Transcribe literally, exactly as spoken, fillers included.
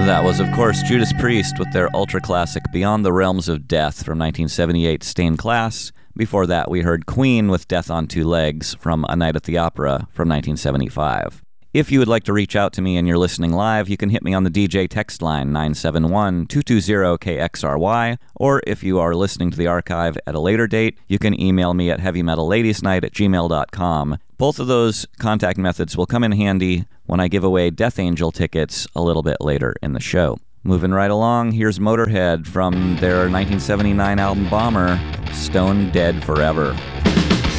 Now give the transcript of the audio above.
That was, of course, Judas Priest with their ultra-classic Beyond the Realms of Death from nineteen seventy-eight's Stained Class. Before that, we heard Queen with Death on Two Legs from A Night at the Opera from nineteen seventy-five. If you would like to reach out to me and you're listening live, you can hit me on the D J text line nine seven one, two two zero, K X R Y, or if you are listening to the archive at a later date, you can email me at heavymetallady'snight at gmail dot com. Both of those contact methods will come in handy when I give away Death Angel tickets a little bit later in the show. Moving right along, here's Motorhead from their nineteen seventy-nine album Bomber, Stone Dead Forever.